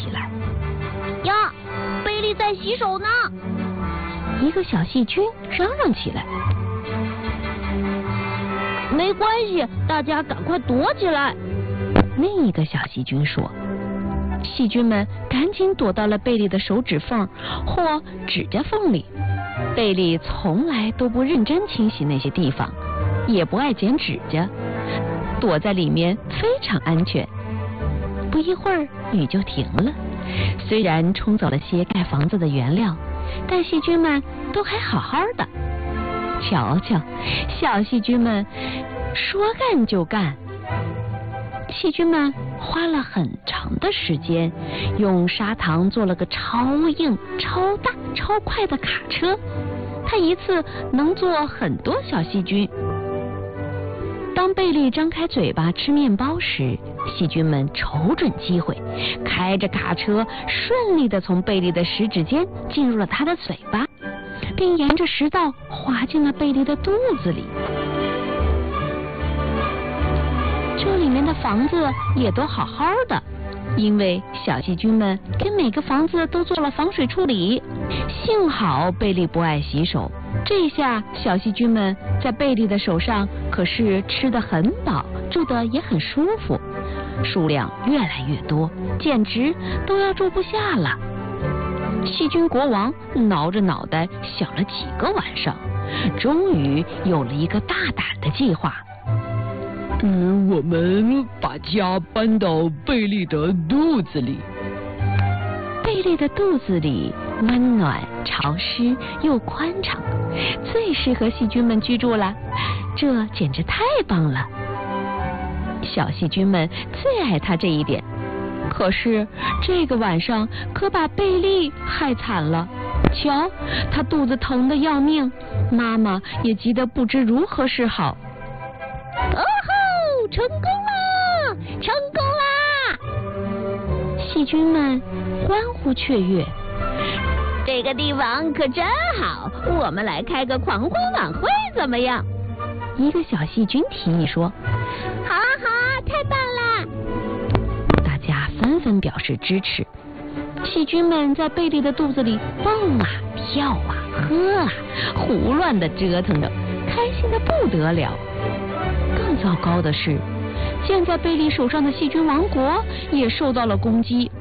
起来。 呀，贝利在洗手呢！ 一个小细菌嚷嚷起来。 没关系，大家赶快躲起来。 另一个小细菌说。细菌们赶紧躲到了贝利的手指缝或指甲缝里。贝利从来都不认真清洗那些地方，也不爱剪指甲，躲在里面非常安全。不一会儿，雨就停了。虽然冲走了些盖房子的原料，但细菌们都还好好的。瞧瞧，小细菌们说干就干。细菌们花了很长的时间，用砂糖做了个超硬、超大、超快的卡车，它一次能坐很多小细菌。当贝利张开嘴巴吃面包时，细菌们瞅准机会，开着卡车顺利地从贝利的食指间进入了他的嘴巴，并沿着食道滑进了贝利的肚子里。这里面的房子也都好好的，因为小细菌们给每个房子都做了防水处理。幸好贝利不爱洗手，这下小细菌们在贝利的手上可是吃得很饱，住得也很舒服，数量越来越多，简直都要住不下了。细菌国王挠着脑袋想了几个晚上，终于有了一个大胆的计划。 我们把家搬到贝利的肚子里。 贝利的肚子里温暖、潮湿又宽敞，最适合细菌们居住了。这简直太棒了！小细菌们最爱它这一点。可是这个晚上可把贝利害惨了。瞧，他肚子疼得要命，妈妈也急得不知如何是好。 成功啦！成功啦！ 细菌们欢呼雀跃。 这个地方可真好，我们来开个狂欢晚会怎么样？ 一个小细菌提议说。 好啊好啊，太棒了！ 大家纷纷表示支持。细菌们在贝利的肚子里蹦啊跳啊喝啊，胡乱地折腾着，开心得不得了。更糟糕的是，建在贝利手上的细菌王国也受到了攻击。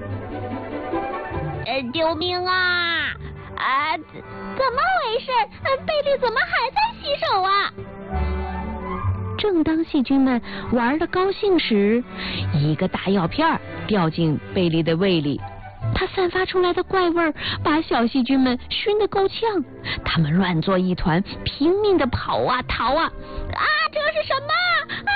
救命啊！怎么回事？贝利怎么还在洗手啊？ 正当细菌们玩得高兴时，一个大药片掉进贝利的胃里，它散发出来的怪味把小细菌们熏得够呛，它们乱作一团，拼命地跑啊逃啊。 这是什么？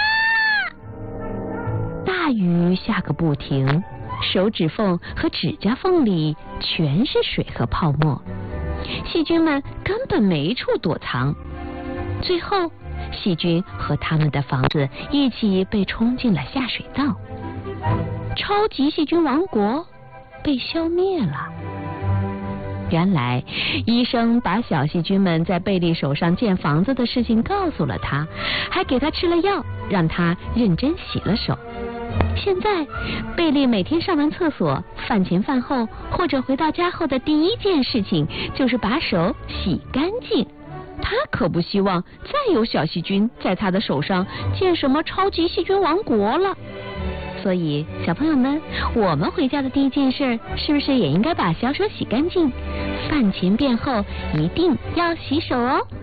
大雨下个不停，手指缝和指甲缝里全是水和泡沫，细菌们根本没处躲藏。最后，细菌和他们的房子一起被冲进了下水道，超级细菌王国被消灭了。原来，医生把小细菌们在贝利手上建房子的事情告诉了他，还给他吃了药，让他认真洗了手。现在，贝利每天上完厕所、饭前饭后或者回到家后的第一件事情就是把手洗干净。他可不希望再有小细菌在他的手上建什么超级细菌王国了。所以，小朋友们，我们回家的第一件事是不是也应该把小手洗干净？饭前便后一定要洗手哦。